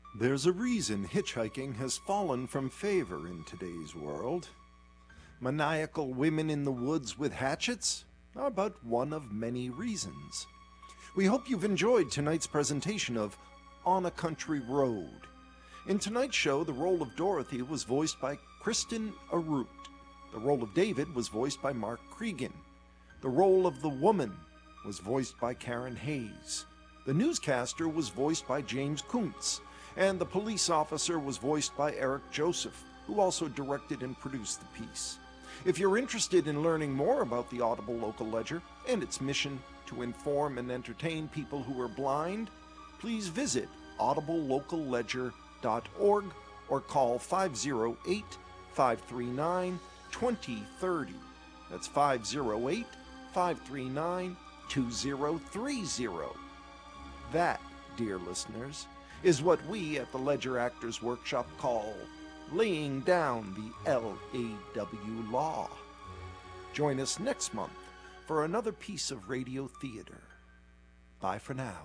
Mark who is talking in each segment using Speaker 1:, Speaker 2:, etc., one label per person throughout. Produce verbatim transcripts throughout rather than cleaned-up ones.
Speaker 1: There's a reason hitchhiking has fallen from favor in today's world. Maniacal women in the woods with hatchets are but one of many reasons. We hope you've enjoyed tonight's presentation of On a Country Road. In tonight's show, the role of Dorothy was voiced by Kristen Arute. The role of David was voiced by Mark Cregan. The role of the woman was voiced by Karen Hayes. The newscaster was voiced by James Kuntz. And the police officer was voiced by Eric Joseph, who also directed and produced the piece. If you're interested in learning more about the Audible Local Ledger and its mission to inform and entertain people who are blind, please visit audible local ledger dot org or call five oh eight, five three nine, two oh three oh. That's five oh eight, five three nine, two oh three oh. That, dear listeners, is what we at the Ledger Actors Workshop call laying down the L A W law. Join us next month for another piece of radio theater. Bye for now.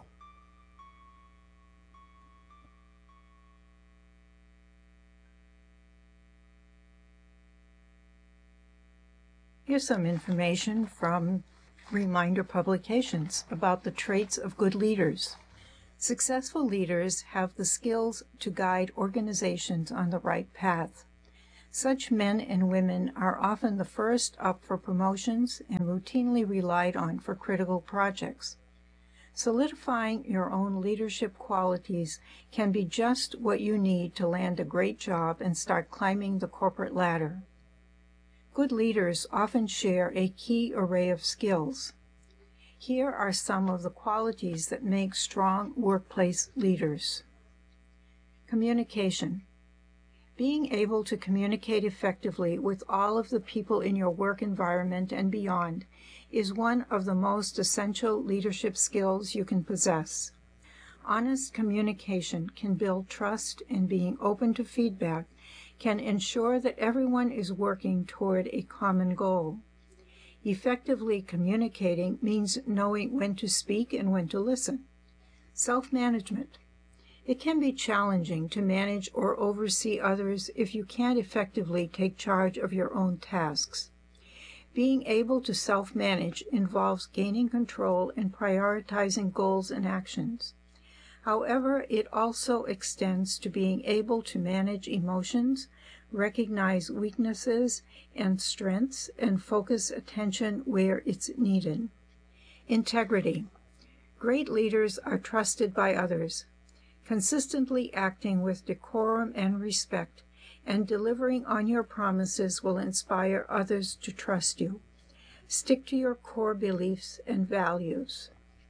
Speaker 2: Here's some information from Reminder Publications about the traits of good leaders. Successful leaders have the skills to guide organizations on the right path. Such men and women are often the first up for promotions and routinely relied on for critical projects. Solidifying your own leadership qualities can be just what you need to land a great job and start climbing the corporate ladder. Good leaders often share a key array of skills. Here are some of the qualities that make strong workplace leaders. Communication. Being able to communicate effectively with all of the people in your work environment and beyond is one of the most essential leadership skills you can possess. Honest communication can build trust, and being open to feedback can ensure that everyone is working toward a common goal. Effectively communicating means knowing when to speak and when to listen. Self-management. It can be challenging to manage or oversee others if you can't effectively take charge of your own tasks. Being able to self-manage involves gaining control and prioritizing goals and actions. However, it also extends to being able to manage emotions, recognize weaknesses and strengths, and focus attention where it's needed. Integrity. Great leaders are trusted by others. Consistently acting with decorum and respect and delivering on your promises will inspire others to trust you. Stick to your core beliefs and values.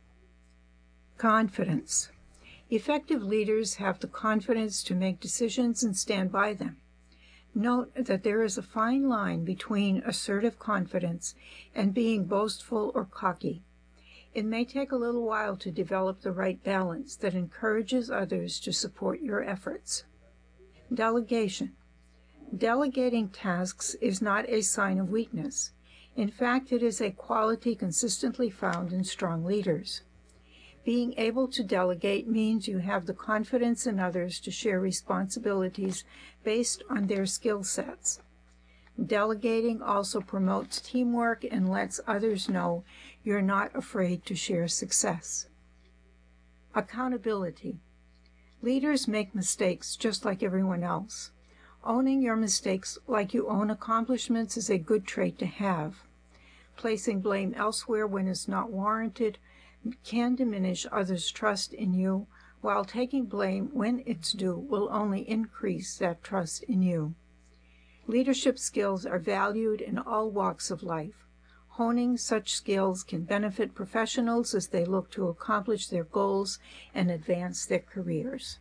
Speaker 2: Confidence. Effective leaders have the confidence to make decisions and stand by them. Note that there is a fine line between assertive confidence and being boastful or cocky. It may take a little while to develop the right balance that encourages others to support your efforts. Delegation. Delegating tasks is not a sign of weakness. In fact, it is a quality consistently found in strong leaders. Being able to delegate means you have the confidence in others to share responsibilities based on their skill sets. Delegating also promotes teamwork and lets others know you're not afraid to share success. Accountability. Leaders make mistakes just like everyone else. Owning your mistakes like you own accomplishments is a good trait to have. Placing blame elsewhere when it's not warranted can diminish others' trust in you, while taking blame when it's due will only increase that trust in you. Leadership skills are valued in all walks of life. Honing such skills can benefit professionals as they look to accomplish their goals and advance their careers.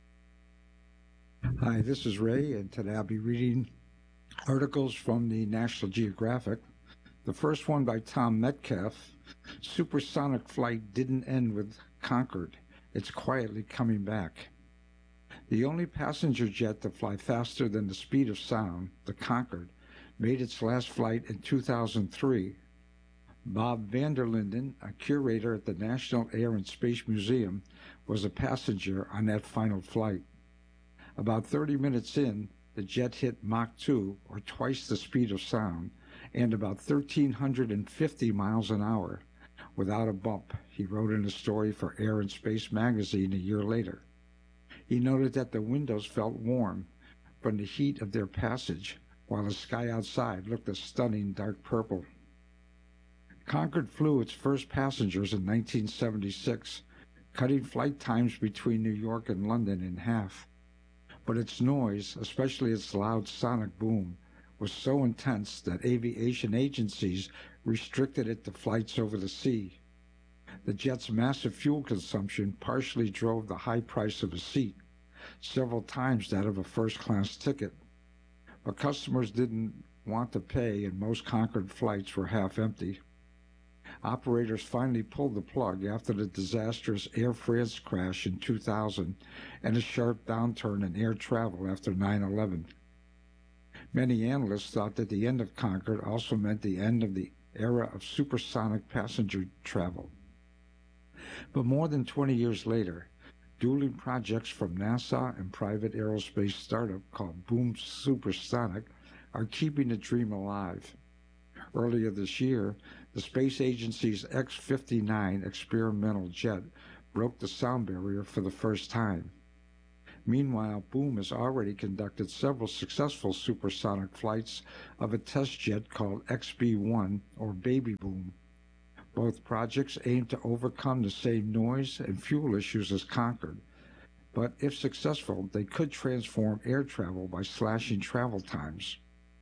Speaker 3: Hi, this is Ray, and today I'll be reading articles from the National Geographic. The first one by Tom Metcalf, Supersonic Flight Didn't End with Concorde. It's quietly coming back. The only passenger jet to fly faster than the speed of sound, the Concorde, made its last flight in two thousand three. Bob Vanderlinden, a curator at the National Air and Space Museum, was a passenger on that final flight. About thirty minutes in, the jet hit Mach two, or twice the speed of sound, and about one thousand three hundred fifty miles an hour, without a bump, he wrote in a story for Air and Space magazine a year later. He noted that the windows felt warm from the heat of their passage, while the sky outside looked a stunning dark purple. Concorde flew its first passengers in nineteen seventy-six, cutting flight times between New York and London in half. But its noise, especially its loud sonic boom, was so intense that aviation agencies restricted it to flights over the sea. The jet's massive fuel consumption partially drove the high price of a seat, several times that of a first-class ticket. But customers didn't want to pay, and most Concorde flights were half empty. Operators finally pulled the plug after the disastrous Air France crash in two thousand and a sharp downturn in air travel after nine eleven. Many analysts thought that the end of Concorde also meant the end of the era of supersonic passenger travel. But more than twenty years later, dueling projects from NASA and private aerospace startup called Boom Supersonic are keeping the dream alive. Earlier this year, the space agency's X fifty-nine experimental jet broke the sound barrier for the first time. Meanwhile, Boom has already conducted several successful supersonic flights of a test jet called X B one, or Baby Boom. Both projects aim to overcome the same noise and fuel issues as Concorde, but if successful, they could transform air travel by slashing travel times.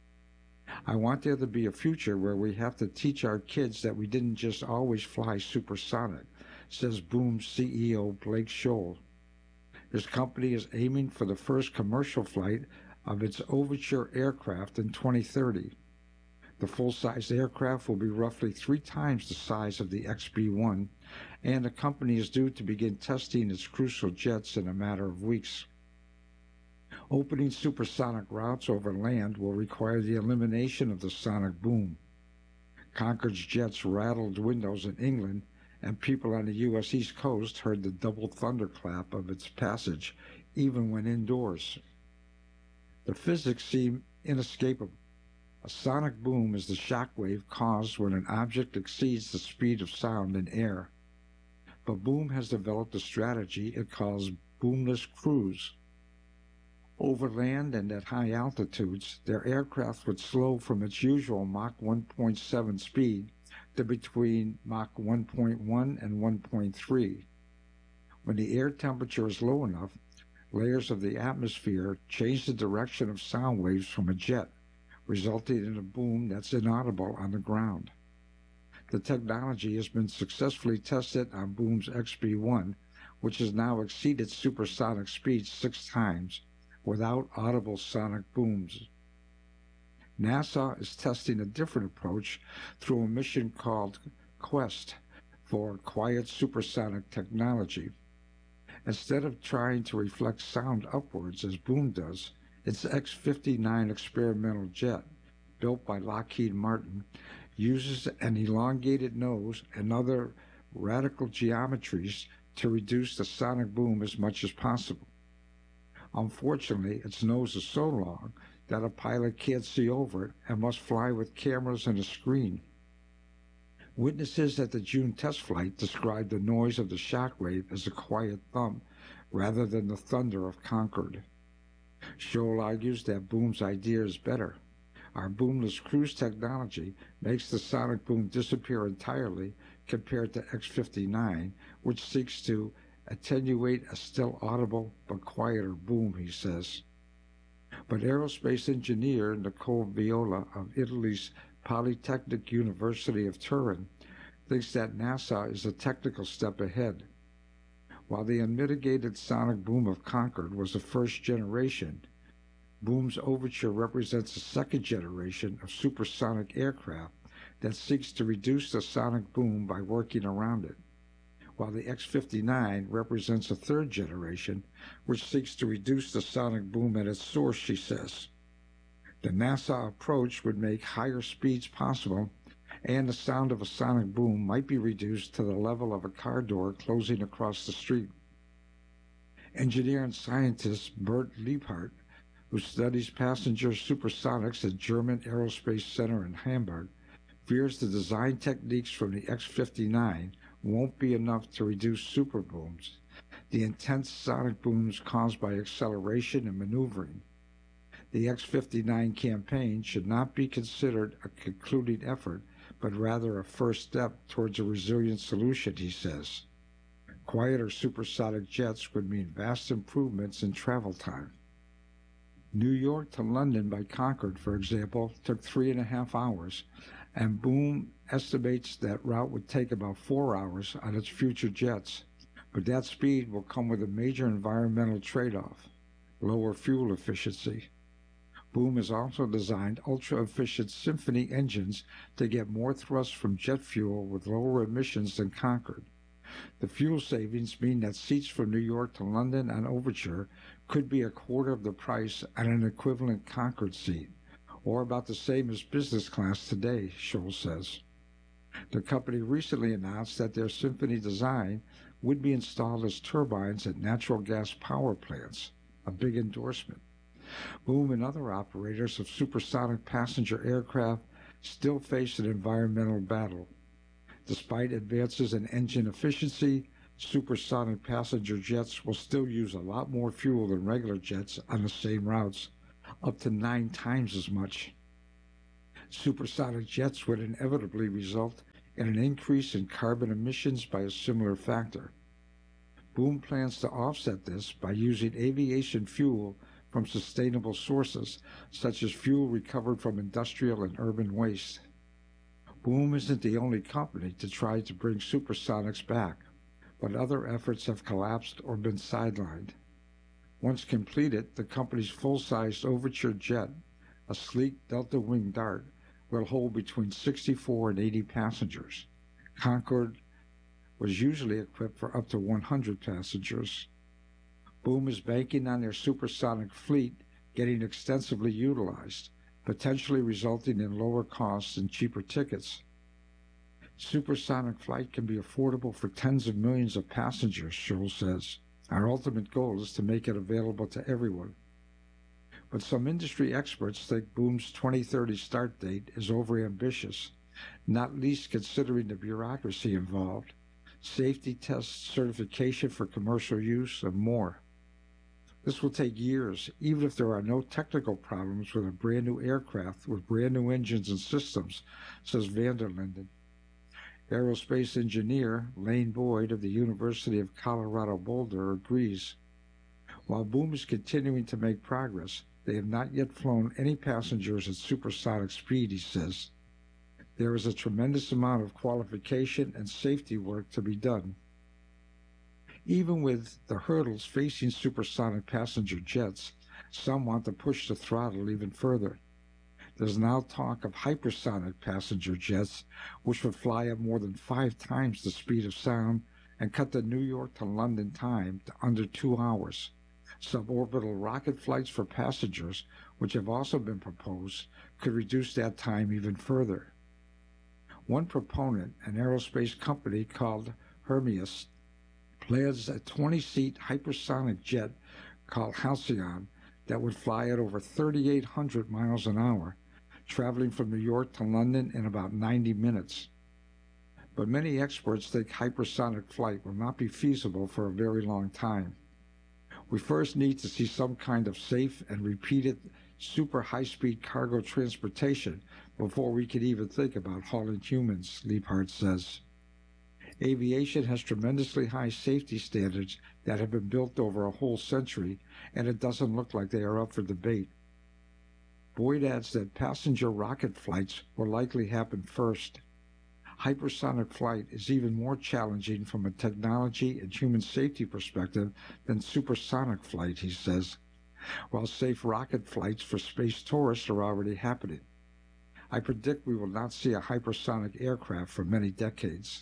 Speaker 3: I want there to be a future where we have to teach our kids that we didn't just always fly supersonic, says Boom's C E O Blake Scholl. His company is aiming for the first commercial flight of its Overture aircraft in twenty thirty. The full-size aircraft will be roughly three times the size of the X B one, and the company is due to begin testing its crucial jets in a matter of weeks. Opening supersonic routes over land will require the elimination of the sonic boom. Concorde's jets rattled windows in England, and people on the U S East Coast heard the double thunderclap of its passage, even when indoors. The physics seem inescapable. A sonic boom is the shock wave caused when an object exceeds the speed of sound in air. But Boom has developed a strategy it calls boomless cruise. Over land and at high altitudes, their aircraft would slow from its usual Mach one point seven speed to between Mach one point one and one point three. When the air temperature is low enough, layers of the atmosphere change the direction of sound waves from a jet, resulting in a boom that's inaudible on the ground. The technology has been successfully tested on Boom's X B one, which has now exceeded supersonic speeds six times, without audible sonic booms. NASA is testing a different approach through a mission called Quest for Quiet Supersonic Technology. Instead of trying to reflect sound upwards as Boom does, its X fifty-nine experimental jet, built by Lockheed Martin, uses an elongated nose and other radical geometries to reduce the sonic boom as much as possible. Unfortunately, its nose is so long that a pilot can't see over it and must fly with cameras and a screen. Witnesses at the June test flight described the noise of the shockwave as a quiet thump rather than the thunder of Concorde. Scholl argues that Boom's idea is better. Our boomless cruise technology makes the sonic boom disappear entirely compared to X fifty-nine, which seeks to attenuate a still audible but quieter boom, he says. But aerospace engineer Nicole Viola of Italy's Polytechnic University of Turin thinks that NASA is a technical step ahead. While the unmitigated sonic boom of Concorde was the first generation, Boom's Overture represents a second generation of supersonic aircraft that seeks to reduce the sonic boom by working around it, while the X fifty-nine represents a third generation which seeks to reduce the sonic boom at its source, she says. The NASA approach would make higher speeds possible, and the sound of a sonic boom might be reduced to the level of a car door closing across the street. Engineer and scientist Bert Liebhardt, who studies passenger supersonics at German Aerospace Center in Hamburg, fears the design techniques from the X fifty-nine won't be enough to reduce superbooms, the intense sonic booms caused by acceleration and maneuvering. The X fifty-nine campaign should not be considered a concluding effort, but rather a first step towards a resilient solution, he says. Quieter supersonic jets would mean vast improvements in travel time. New York to London by Concorde, for example, took three and a half hours, and Boom estimates that route would take about four hours on its future jets. But that speed will come with a major environmental trade-off, lower fuel efficiency. Boom has also designed ultra-efficient Symphony engines to get more thrust from jet fuel with lower emissions than Concorde. The fuel savings mean that seats from New York to London on Overture could be a quarter of the price on an equivalent Concorde seat, or about the same as business class today, Scholl says. The company recently announced that their Symphony design would be installed as turbines at natural gas power plants, a big endorsement. Boom and other operators of supersonic passenger aircraft still face an environmental battle. Despite advances in engine efficiency, supersonic passenger jets will still use a lot more fuel than regular jets on the same routes, up to nine times as much. Supersonic jets would inevitably result in an increase in carbon emissions by a similar factor. Boom plans to offset this by using aviation fuel from sustainable sources, such as fuel recovered from industrial and urban waste. Boom isn't the only company to try to bring supersonics back, but other efforts have collapsed or been sidelined. Once completed, the company's full-sized Overture jet, a sleek delta-wing dart, will hold between sixty-four and eighty passengers. Concorde was usually equipped for up to one hundred passengers. Boom is banking on their supersonic fleet getting extensively utilized, potentially resulting in lower costs and cheaper tickets. Supersonic flight can be affordable for tens of millions of passengers, Scholl says. Our ultimate goal is to make it available to everyone. But some industry experts think Boom's twenty thirty start date is overambitious, not least considering the bureaucracy involved, safety tests, certification for commercial use, and more. This will take years, even if there are no technical problems with a brand new aircraft with brand new engines and systems, says van der Linden. Aerospace engineer Lane Boyd of the University of Colorado Boulder agrees. While Boom is continuing to make progress, they have not yet flown any passengers at supersonic speed, he says. There is a tremendous amount of qualification and safety work to be done. Even with the hurdles facing supersonic passenger jets, some want to push the throttle even further. There's now talk of hypersonic passenger jets, which would fly at more than five times the speed of sound and cut the New York to London time to under two hours. Suborbital rocket flights for passengers, which have also been proposed, could reduce that time even further. One proponent, an aerospace company called Hermeus, plans a twenty-seat hypersonic jet called Halcyon that would fly at over thirty-eight hundred miles an hour, traveling from New York to London in about ninety minutes. But many experts think hypersonic flight will not be feasible for a very long time. We first need to see some kind of safe and repeated super high-speed cargo transportation before we can even think about hauling humans, Liebhardt says. Aviation has tremendously high safety standards that have been built over a whole century, and it doesn't look like they are up for debate. Boyd adds that passenger rocket flights will likely happen first. Hypersonic flight is even more challenging from a technology and human safety perspective than supersonic flight, he says, while safe rocket flights for space tourists are already happening. I predict we will not see a hypersonic aircraft for many decades.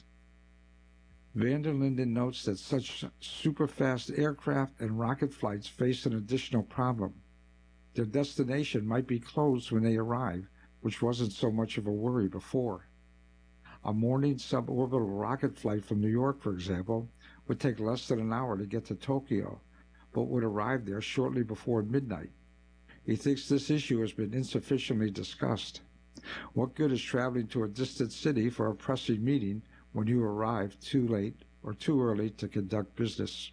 Speaker 3: Van der Linden notes that such super-fast aircraft and rocket flights face an additional problem. Their destination might be closed when they arrive, which wasn't so much of a worry before. A morning suborbital rocket flight from New York, for example, would take less than an hour to get to Tokyo, but would arrive there shortly before midnight. He thinks this issue has been insufficiently discussed. What good is traveling to a distant city for a pressing meeting when you arrive too late or too early to conduct business?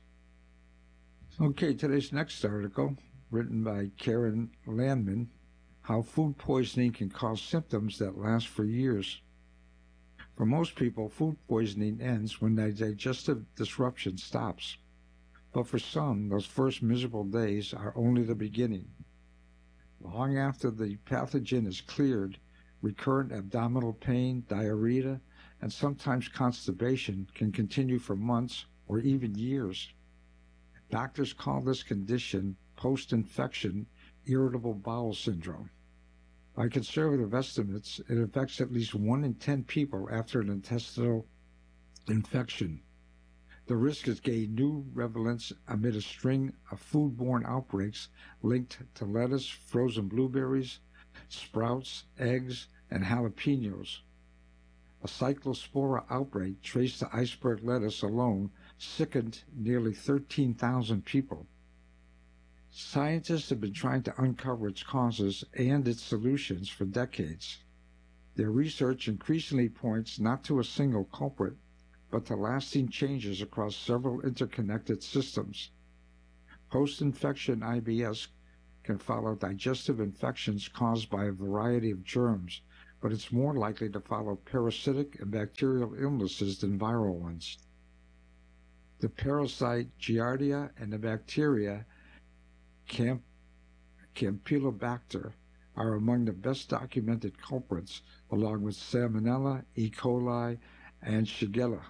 Speaker 3: Okay, today's next article, written by Karen Landman, How Food Poisoning Can Cause Symptoms That Last for Years. For most people, food poisoning ends when the digestive disruption stops. But for some, those first miserable days are only the beginning. Long after the pathogen is cleared, recurrent abdominal pain, diarrhea, and sometimes constipation can continue for months or even years. Doctors call this condition post-infection irritable bowel syndrome. By conservative estimates, it affects at least one in ten people after an intestinal infection. The risk has gained new relevance amid a string of foodborne outbreaks linked to lettuce, frozen blueberries, sprouts, eggs, and jalapenos. A cyclospora outbreak traced to iceberg lettuce alone sickened nearly thirteen thousand people. Scientists have been trying to uncover its causes and its solutions for decades. Their research increasingly points not to a single culprit, but to lasting changes across several interconnected systems. Post-infection I B S can follow digestive infections caused by a variety of germs, but it's more likely to follow parasitic and bacterial illnesses than viral ones. The parasite Giardia and the bacteria Camp Campylobacter are among the best documented culprits, along with Salmonella, E. coli, and Shigella.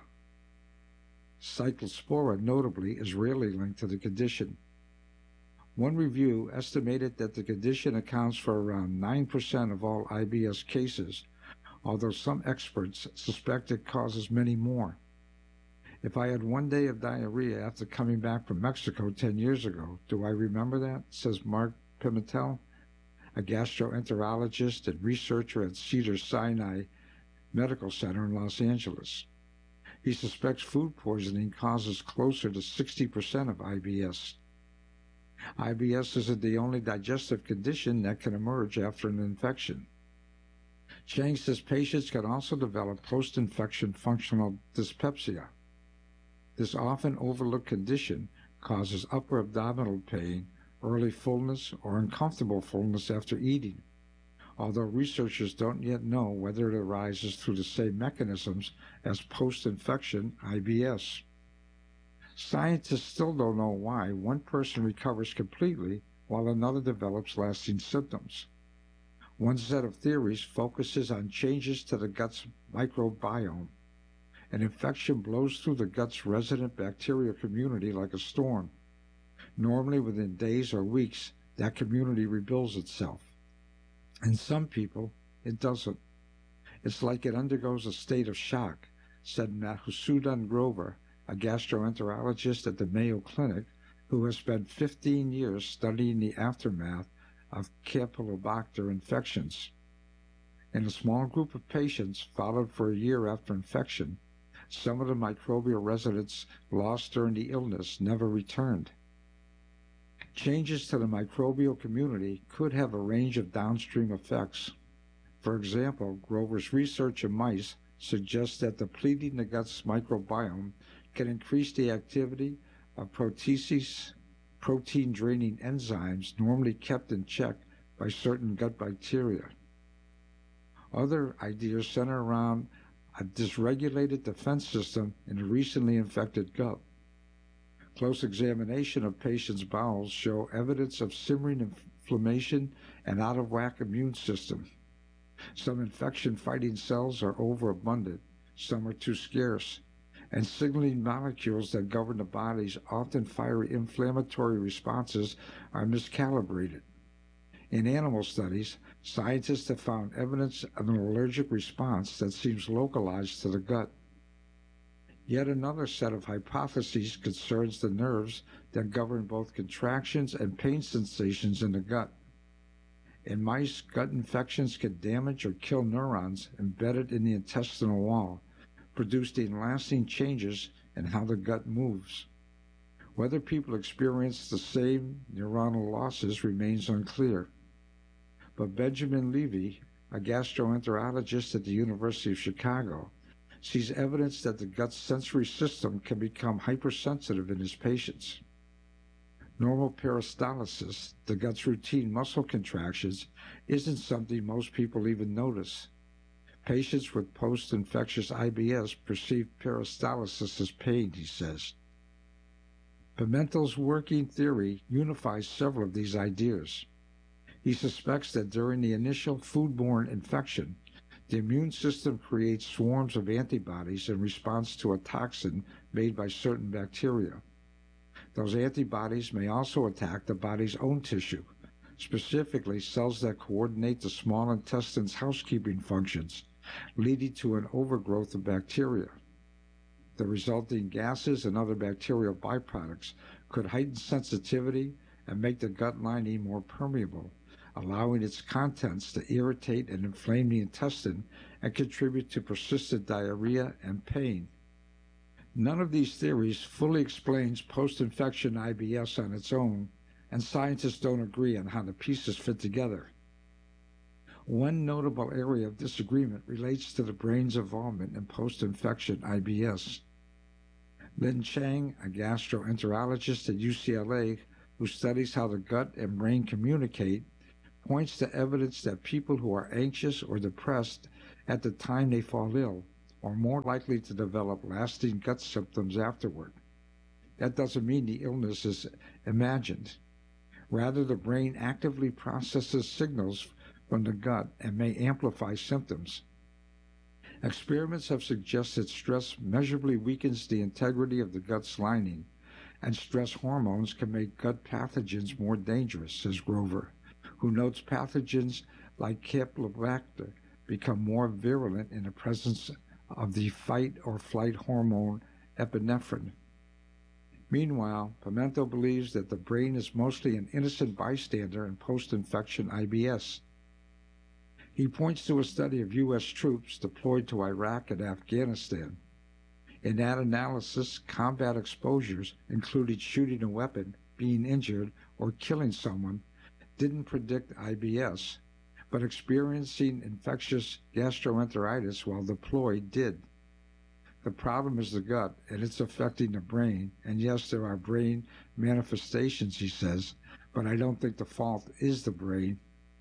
Speaker 3: Cyclospora, notably, is rarely linked to the condition. One review estimated that the condition accounts for around nine percent of all I B S cases, although some experts suspect it causes many more. If I had one day of diarrhea after coming back from Mexico ten years ago, do I remember that? Says Mark Pimentel, a gastroenterologist and researcher at Cedars-Sinai Medical Center in Los Angeles. He suspects food poisoning causes closer to sixty percent of I B S. I B S isn't the only digestive condition that can emerge after an infection. Chang says patients can also develop post-infection functional dyspepsia. This often overlooked condition causes upper abdominal pain, early fullness, or uncomfortable fullness after eating, although researchers don't yet know whether it arises through the same mechanisms as post-infection I B S. Scientists still don't know why one person recovers completely while another develops lasting symptoms. One set of theories focuses on changes to the gut's microbiome. An infection blows through the gut's resident bacterial community like a storm. Normally, within days or weeks, that community rebuilds itself. In some people, it doesn't. It's like it undergoes a state of shock, said Madhusudan Grover, a gastroenterologist at the Mayo Clinic, who has spent fifteen years studying the aftermath of Campylobacter infections. In a small group of patients followed for a year after infection, some of the microbial residents lost during the illness never returned. Changes to the microbial community could have a range of downstream effects. For example, Grover's research in mice suggests that depleting the gut's microbiome can increase the activity of proteases, protein-draining enzymes normally kept in check by certain gut bacteria. Other ideas center around a dysregulated defense system in a recently infected gut. Close examination of patients' bowels show evidence of simmering inflammation and out-of-whack immune system. Some infection-fighting cells are overabundant, some are too scarce, and signaling molecules that govern the body's often fiery inflammatory responses are miscalibrated. In animal studies, scientists have found evidence of an allergic response that seems localized to the gut. Yet another set of hypotheses concerns the nerves that govern both contractions and pain sensations in the gut. In mice, gut infections can damage or kill neurons embedded in the intestinal wall, producing lasting changes in how the gut moves. Whether people experience the same neuronal losses remains unclear. But Benjamin Levy, a gastroenterologist at the University of Chicago, sees evidence that the gut's sensory system can become hypersensitive in his patients. Normal peristalsis, the gut's routine muscle contractions, isn't something most people even notice. Patients with post-infectious I B S perceive peristalsis as pain, he says. Pimentel's working theory unifies several of these ideas. He suspects that during the initial foodborne infection, the immune system creates swarms of antibodies in response to a toxin made by certain bacteria. Those antibodies may also attack the body's own tissue, specifically cells that coordinate the small intestine's housekeeping functions, leading to an overgrowth of bacteria. The resulting gases and other bacterial byproducts could heighten sensitivity and make the gut lining more permeable, allowing its contents to irritate and inflame the intestine and contribute to persistent diarrhea and pain. None of these theories fully explains post-infection I B S on its own, and scientists don't agree on how the pieces fit together. One notable area of disagreement relates to the brain's involvement in post-infection I B S. Lin Chang, a gastroenterologist at U C L A who studies how the gut and brain communicate, points to evidence that people who are anxious or depressed at the time they fall ill are more likely to develop lasting gut symptoms afterward. That doesn't mean the illness is imagined. Rather, the brain actively processes signals from the gut and may amplify symptoms. Experiments have suggested stress measurably weakens the integrity of the gut's lining, and stress hormones can make gut pathogens more dangerous, says Grover, who notes pathogens like Campylobacter become more virulent in the presence of the fight or flight hormone epinephrine. Meanwhile, Pimentel believes that the brain is mostly an innocent bystander in post-infection I B S. He points to a study of U S troops deployed to Iraq and Afghanistan. In that analysis, combat exposures, including shooting a weapon, being injured, or killing someone, didn't predict I B S, but experiencing infectious gastroenteritis while deployed did. The problem is the gut, and it's affecting the brain, and yes, there are brain manifestations, he says, but I don't think the fault is the brain.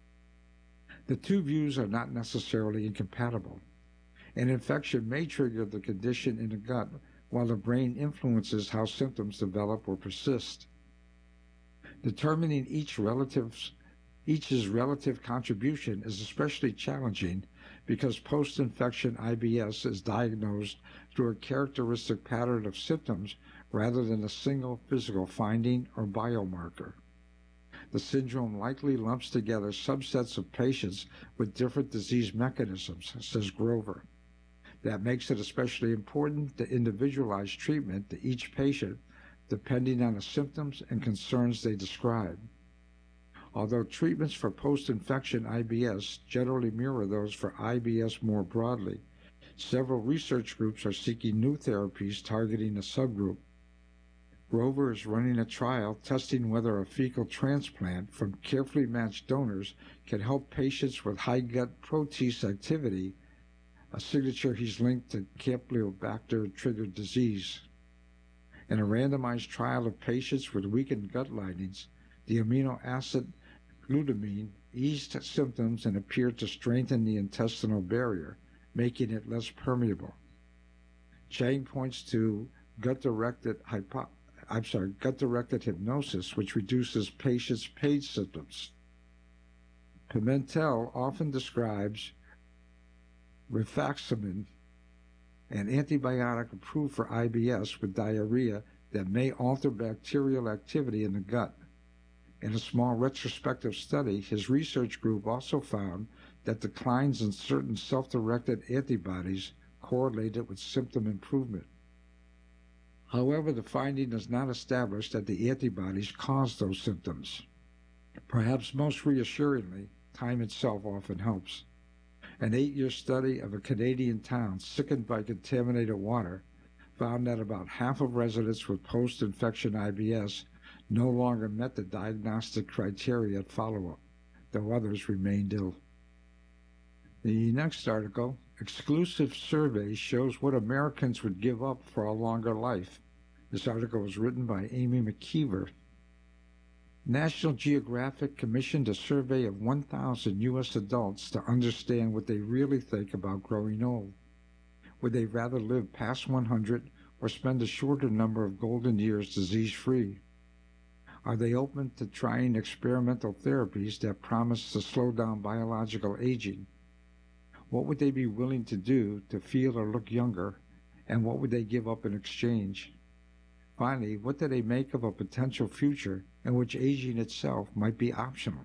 Speaker 3: The two views are not necessarily incompatible. An infection may trigger the condition in the gut, while the brain influences how symptoms develop or persist. Determining each relative's Each's relative contribution is especially challenging because post-infection I B S is diagnosed through a characteristic pattern of symptoms rather than a single physical finding or biomarker. The syndrome likely lumps together subsets of patients with different disease mechanisms, says Grover. That makes it especially important to individualize treatment to each patient depending on the symptoms and concerns they describe. Although treatments for post-infection I B S generally mirror those for I B S more broadly, several research groups are seeking new therapies targeting a subgroup. Grover is running a trial testing whether a fecal transplant from carefully matched donors can help patients with high gut protease activity, a signature he's linked to Campylobacter-triggered disease. In a randomized trial of patients with weakened gut linings, the amino acid glutamine eased symptoms and appeared to strengthen the intestinal barrier, making it less permeable. Chang points to gut-directed hypo I'm sorry, gut-directed hypnosis, which reduces patients' pain symptoms. Pimentel often describes rifaximin, an antibiotic approved for I B S with diarrhea that may alter bacterial activity in the gut. In a small retrospective study, his research group also found that declines in certain self-directed antibodies correlated with symptom improvement. However, the finding does not establish that the antibodies cause those symptoms. Perhaps most reassuringly, time itself often helps. An eight-year study of a Canadian town sickened by contaminated water found that about half of residents with post-infection I B S no longer met the diagnostic criteria at follow-up, though others remained ill. The next article, Exclusive Survey Shows What Americans Would Give Up for a Longer Life. This article was written by Amy McKeever. National Geographic commissioned a survey of one thousand U S adults to understand what they really think about growing old. Would they rather live past one hundred or spend a shorter number of golden years disease-free? Are they open to trying experimental therapies that promise to slow down biological aging? What would they be willing to do to feel or look younger, and what would they give up in exchange? Finally, what do they make of a potential future in which aging itself might be optional?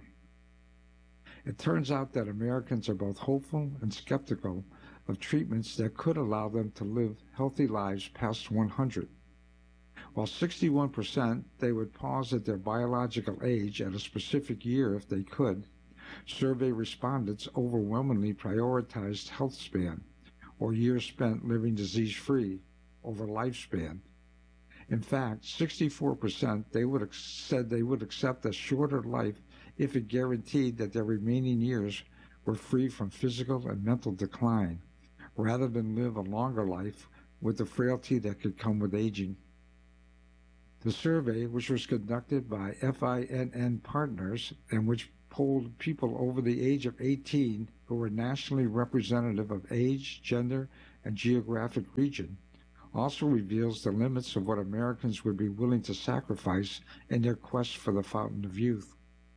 Speaker 3: It turns out that Americans are both hopeful and skeptical of treatments that could allow them to live healthy lives past one hundred. While sixty-one percent they would pause at their biological age at a specific year if they could, survey respondents overwhelmingly prioritized health span, or years spent living disease-free, over lifespan. In fact, sixty-four percent they would said they would accept a shorter life if it guaranteed that their remaining years were free from physical and mental decline, rather than live a longer life with the frailty that could come with aging. The survey, which was conducted by F I N N Partners and which polled people over the age of eighteen who were nationally representative of age, gender, and geographic region, also reveals the limits of what Americans would be willing to sacrifice in their quest for the fountain of youth.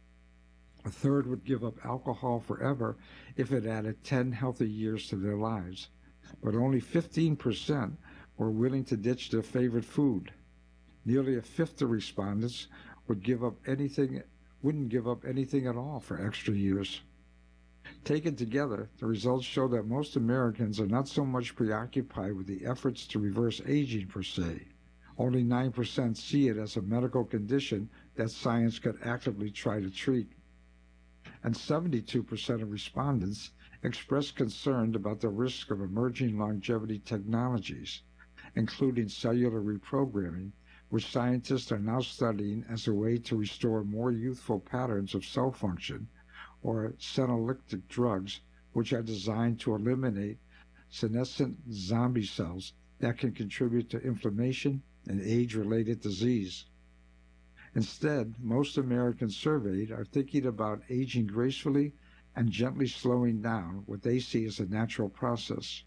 Speaker 3: A third would give up alcohol forever if it added ten healthy years to their lives, but only fifteen percent were willing to ditch their favorite food. Nearly a fifth of respondents would give up anything, wouldn't give up anything at all for extra years. Taken together, the results show that most Americans are not so much preoccupied with the efforts to reverse aging per se. Only nine percent see it as a medical condition that science could actively try to treat. And seventy-two percent of respondents expressed concern about the risk of emerging longevity technologies, including cellular reprogramming, which scientists are now studying as a way to restore more youthful patterns of cell function, or senolytic drugs, which are designed to eliminate senescent zombie cells that can contribute to inflammation and age-related disease. Instead, most Americans surveyed are thinking about aging gracefully and gently slowing down what they see as a natural process.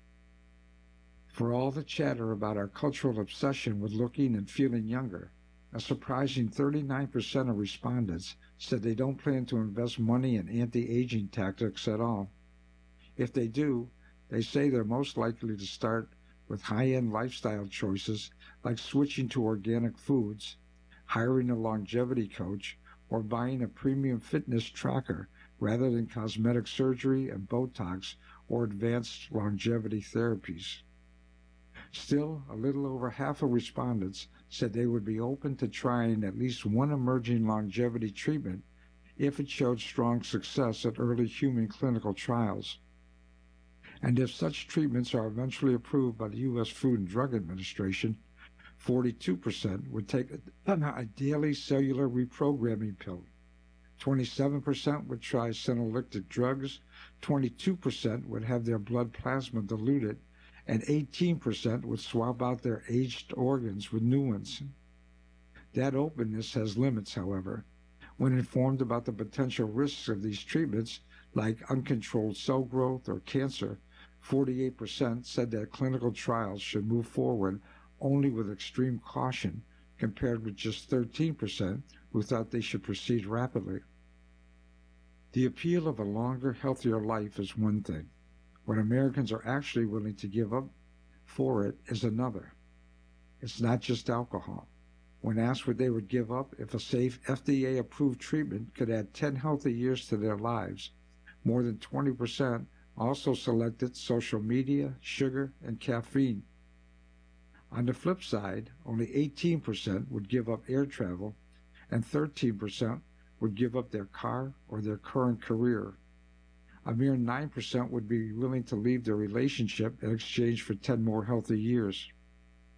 Speaker 3: For all the chatter about our cultural obsession with looking and feeling younger, a surprising thirty-nine percent of respondents said they don't plan to invest money in anti-aging tactics at all. If they do, they say they're most likely to start with high-end lifestyle choices like switching to organic foods, hiring a longevity coach, or buying a premium fitness tracker rather than cosmetic surgery and Botox or advanced longevity therapies. Still, a little over half of respondents said they would be open to trying at least one emerging longevity treatment if it showed strong success at early human clinical trials. And if such treatments are eventually approved by the U S Food and Drug Administration, forty-two percent would take a, a daily cellular reprogramming pill. twenty-seven percent would try senolytic drugs, twenty-two percent would have their blood plasma diluted, and eighteen percent would swap out their aged organs with new ones. That openness has limits, however. When informed about the potential risks of these treatments, like uncontrolled cell growth or cancer, forty-eight percent said that clinical trials should move forward only with extreme caution, compared with just thirteen percent who thought they should proceed rapidly. The appeal of a longer, healthier life is one thing. What Americans are actually willing to give up for it is another. It's not just alcohol. When asked what they would give up if a safe F D A-approved treatment could add ten healthy years to their lives, more than twenty percent also selected social media, sugar, and caffeine. On the flip side, only eighteen percent would give up air travel, and thirteen percent would give up their car or their current career. A mere nine percent would be willing to leave their relationship in exchange for ten more healthy years.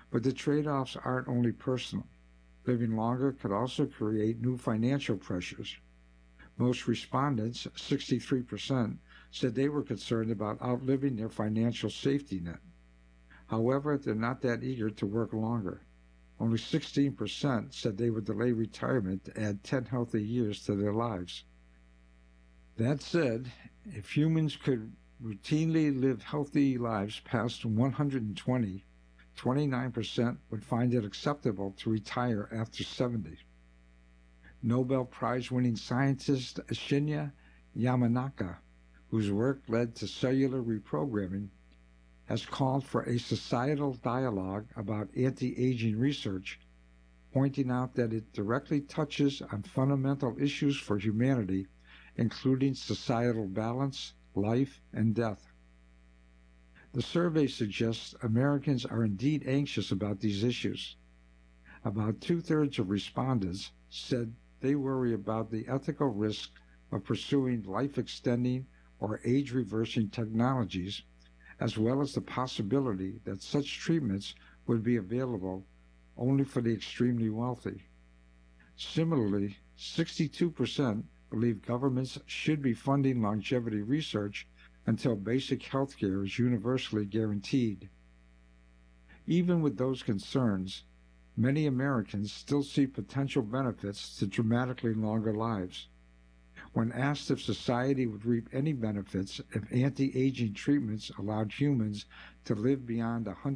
Speaker 3: But the trade-offs aren't only personal. Living longer could also create new financial pressures. Most respondents, sixty-three percent, said they were concerned about outliving their financial safety net. However, they're not that eager to work longer. Only sixteen percent said they would delay retirement to add ten healthy years to their lives. That said, if humans could routinely live healthy lives past one hundred twenty, twenty-nine percent would find it acceptable to retire after seventy. Nobel Prize-winning scientist Shinya Yamanaka, whose work led to cellular reprogramming, has called for a societal dialogue about anti-aging research, pointing out that it directly touches on fundamental issues for humanity, including societal balance, life, and death. The survey suggests Americans are indeed anxious about these issues. About two-thirds of respondents said they worry about the ethical risk of pursuing life-extending or age-reversing technologies, as well as the possibility that such treatments would be available only for the extremely wealthy. Similarly, sixty-two percent believe governments should be funding longevity research until basic health care is universally guaranteed. Even with those concerns, many Americans still see potential benefits to dramatically longer lives. When asked if society would reap any benefits if anti-aging treatments allowed humans to live beyond one hundred